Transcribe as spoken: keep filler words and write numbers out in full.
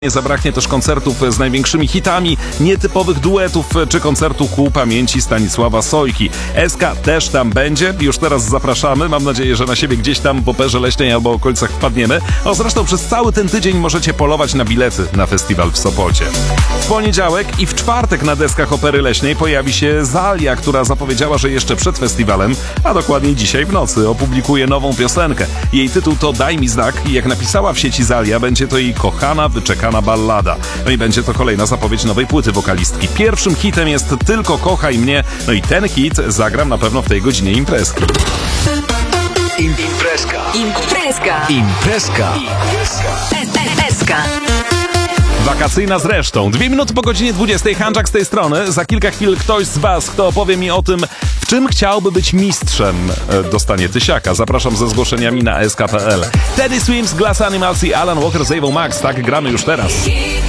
Nie zabraknie też koncertów z największymi hitami, nietypowych duetów czy koncertu ku pamięci Stanisława Sojki. S K też tam będzie, już teraz zapraszamy, mam nadzieję, że na siebie gdzieś tam w Operze Leśnej albo okolicach wpadniemy. O, zresztą przez cały ten tydzień możecie polować na bilety na festiwal w Sopocie. W poniedziałek i w czwartek na deskach Opery Leśnej pojawi się Zalia, która zapowiedziała, że jeszcze przed festiwalem, a dokładniej dzisiaj w nocy, opublikuje nową piosenkę. Jej tytuł to Daj mi znak i jak napisała w sieci Zalia, będzie to jej kochana, wyczekana ballada. No i będzie to kolejna zapowiedź nowej płyty wokalistki. Pierwszym hitem jest Tylko kochaj mnie, no i ten hit zagram na pewno w tej godzinie imprezki. Imprezka. Imprezka. Imprezka. Imprezka. Wakacyjna zresztą. Dwie minuty po godzinie dwudziestej. Hanczak z tej strony. Za kilka chwil ktoś z was, kto opowie mi o tym, w czym chciałby być mistrzem, dostanie tysiaka. Zapraszam ze zgłoszeniami na S K kropka P L. Teddy Swims, Glass Animals i Alan Walker z Avo Max. Tak gramy już teraz.